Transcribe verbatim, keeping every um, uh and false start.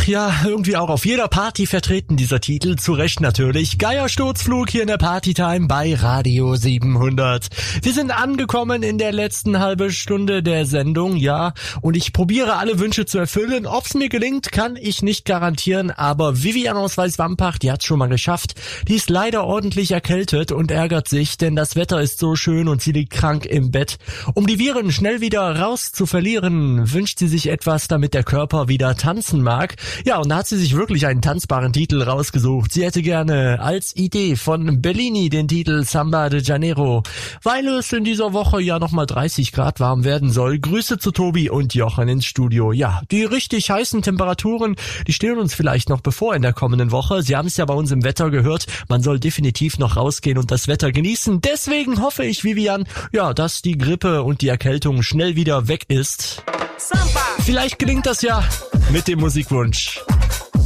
ja, irgendwie auch auf jeder Party vertreten, dieser Titel, zu Recht natürlich. Geiersturzflug hier in der Partytime bei Radio siebenhundert. Wir sind angekommen in der letzten halben Stunde der Sendung, ja, und ich probiere alle Wünsche zu erfüllen. Ob's mir gelingt, kann ich nicht garantieren, aber Vivian aus Weißwampach, die hat's schon mal geschafft. Die ist leider ordentlich erkältet und ärgert sich, denn das Wetter ist so schön und sie liegt krank im Bett. Um die Viren schnell wieder raus zu verlieren, wünscht sie sich etwas, damit der Körper wieder tanzen mag. Ja, und da hat sie sich wirklich einen tanzbaren Titel rausgesucht. Sie hätte gerne als Idee von Bellini den Titel Samba de Janeiro, weil es in dieser Woche ja nochmal dreißig Grad warm werden soll. Grüße zu Tobi und Jochen ins Studio. Ja, die richtig heißen Temperaturen, die stehen uns vielleicht noch bevor in der kommenden Woche. Sie haben es ja bei uns im Wetter gehört, man soll definitiv noch rausgehen und das Wetter genießen. Deswegen hoffe ich, Vivian, ja, dass die Grippe und die Erkältung schnell wieder weg ist. Vielleicht gelingt das ja mit dem Musikwunsch.